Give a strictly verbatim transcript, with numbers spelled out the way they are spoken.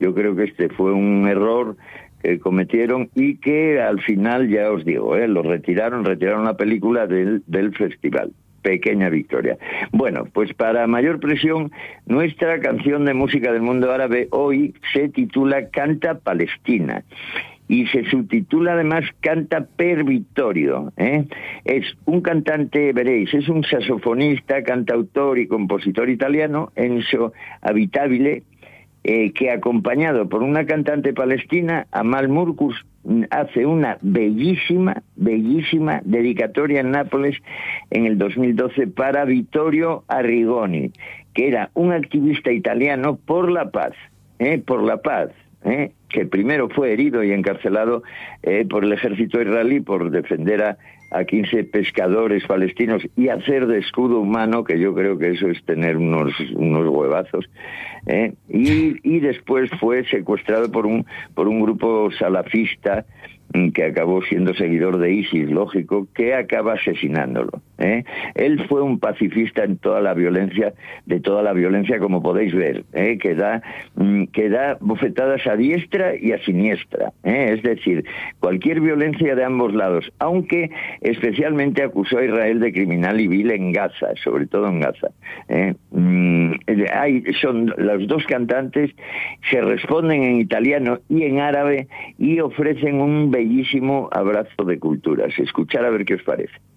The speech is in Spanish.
Yo creo que este fue un error que cometieron y que al final, ya os digo, ¿eh? lo retiraron, retiraron la película del, del festival. Pequeña victoria. Bueno, pues para mayor presión, nuestra canción de música del mundo árabe hoy se titula Canta Palestina. Y se subtitula además Canta per Vittorio, ¿eh? Es un cantante, veréis, es un saxofonista, cantautor y compositor italiano, Enzo Abitabile, eh, que acompañado por una cantante palestina, Amal Murkus, hace una bellísima, bellísima dedicatoria en Nápoles en el dos mil doce para Vittorio Arrigoni, que era un activista italiano por la paz, ¿eh? por la paz, ¿eh? que primero fue herido y encarcelado eh, por el ejército israelí por defender a, a quince pescadores palestinos y hacer de escudo humano, que yo creo que eso es tener unos, unos huevazos, ¿eh? y, y después fue secuestrado por un, por un grupo salafista que acabó siendo seguidor de ISIS, lógico, que acaba asesinándolo, ¿eh? Él fue un pacifista en toda la violencia, de toda la violencia, como podéis ver, ¿eh? que da que da bofetadas a diestra y a siniestra, ¿eh? Es decir, cualquier violencia de ambos lados, aunque especialmente acusó a Israel de criminal y vil en Gaza, sobre todo en Gaza, ¿eh? Hay, son los dos cantantes, se responden en italiano y en árabe y ofrecen un bellísimo abrazo de culturas. Escuchar a ver qué os parece.